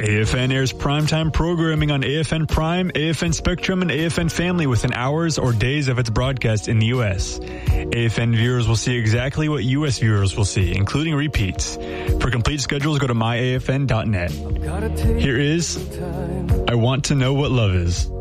AFN airs primetime programming on AFN Prime, AFN Spectrum, and AFN Family within hours or days of its broadcast in the U.S. AFN viewers will see exactly what U.S. viewers will see, including repeats. For complete schedules, go to myafn.net. Here is I Want to Know What Love Is.